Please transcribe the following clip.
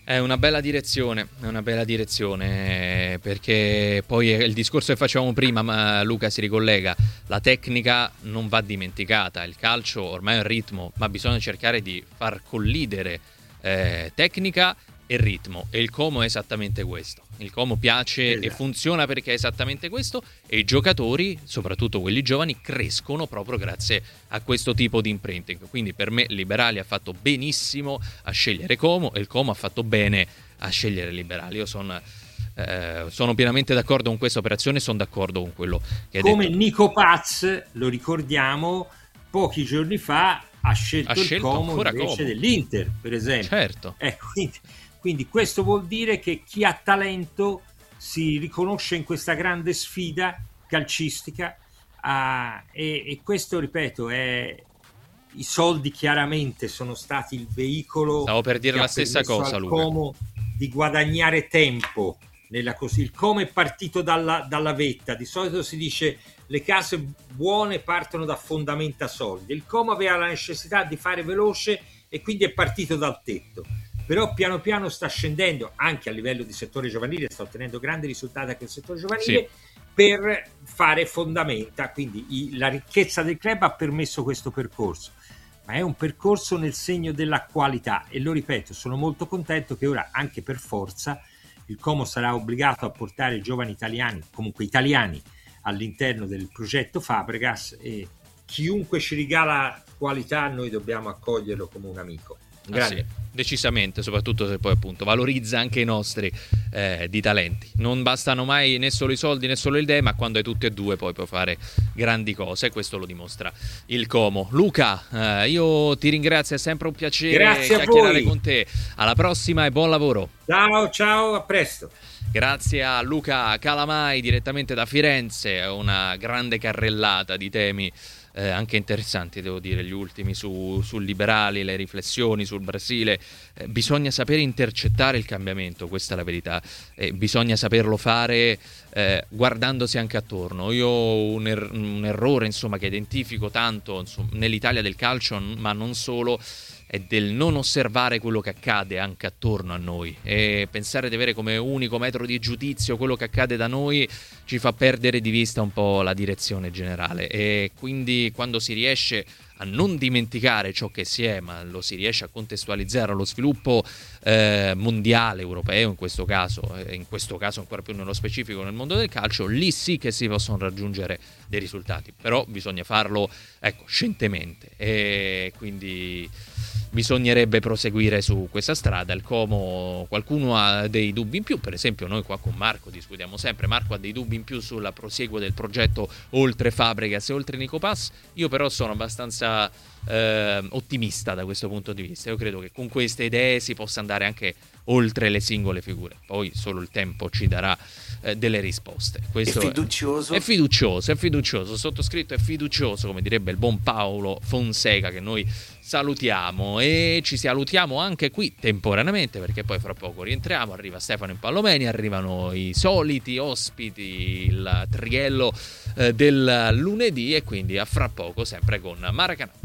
È una bella direzione, perché poi è il discorso che facevamo prima, ma Luca si ricollega, la tecnica non va dimenticata, il calcio ormai è un ritmo, ma bisogna cercare di far collidere tecnica e ritmo, e il Como è esattamente questo. Il Como piace e funziona perché è esattamente questo, e i giocatori, soprattutto quelli giovani, crescono proprio grazie a questo tipo di imprinting. Quindi per me Liberali ha fatto benissimo a scegliere Como, e il Como ha fatto bene a scegliere Liberali. Io sono pienamente d'accordo con questa operazione, sono d'accordo con quello che hai Come detto. Nico Paz, lo ricordiamo, pochi giorni fa ha scelto il Como ancora invece Como, dell'Inter, per esempio. certo. Quindi questo vuol dire che chi ha talento si riconosce in questa grande sfida calcistica, e questo, ripeto, i soldi chiaramente sono stati il veicolo Stavo per dire che la ha stessa permesso cosa, al Luca. Como di guadagnare tempo. Il Como è partito dalla vetta. Di solito si dice le case buone partono da fondamenta solide. Il Como aveva la necessità di fare veloce e quindi è partito dal tetto, però piano piano sta scendendo anche a livello di settore giovanile, sta ottenendo grandi risultati anche nel settore giovanile, sì, per fare fondamenta. Quindi la ricchezza del club ha permesso questo percorso, ma è un percorso nel segno della qualità, e lo ripeto, sono molto contento che ora, anche per forza, il Como sarà obbligato a portare giovani italiani, comunque italiani, all'interno del progetto Fabregas, e chiunque ci regala qualità noi dobbiamo accoglierlo come un amico. Sì, decisamente, soprattutto se poi appunto valorizza anche i nostri di talenti. Non bastano mai né solo i soldi né solo le idee, ma quando hai tutti e due poi puoi fare grandi cose, e questo lo dimostra il Como. Luca, io ti ringrazio, è sempre un piacere chiacchierare con te. Alla prossima e buon lavoro. Ciao, a presto. Grazie a Luca Calamai direttamente da Firenze, una grande carrellata di temi anche interessanti, devo dire, gli ultimi sul Liberali, le riflessioni sul Brasile. Bisogna sapere intercettare il cambiamento, questa è la verità, bisogna saperlo fare guardandosi anche attorno. Io ho un errore, insomma, che identifico tanto, insomma, nell'Italia del calcio, ma non solo, è del non osservare quello che accade anche attorno a noi, e pensare di avere come unico metro di giudizio quello che accade da noi ci fa perdere di vista un po' la direzione generale. E quindi quando si riesce a non dimenticare ciò che si è, ma lo si riesce a contestualizzare allo sviluppo mondiale, europeo in questo caso ancora più nello specifico nel mondo del calcio, lì sì che si possono raggiungere dei risultati, però bisogna farlo, ecco, scientemente, e quindi bisognerebbe proseguire su questa strada. Il Como, qualcuno ha dei dubbi in più, per esempio noi qua con Marco discutiamo sempre, Marco ha dei dubbi in più sulla proseguo del progetto oltre Fabregas e oltre Nico Paz. Io però sono abbastanza ottimista da questo punto di vista. Io credo che con queste idee si possa andare anche oltre le singole figure, poi solo il tempo ci darà delle risposte. Questo è fiducioso, sottoscritto è fiducioso, come direbbe il buon Paolo Fonseca, che noi salutiamo, e ci salutiamo anche qui temporaneamente, perché poi fra poco rientriamo, arriva Stefano Impallomeni, arrivano i soliti ospiti, il triello del lunedì, e quindi a fra poco sempre con Maracanã.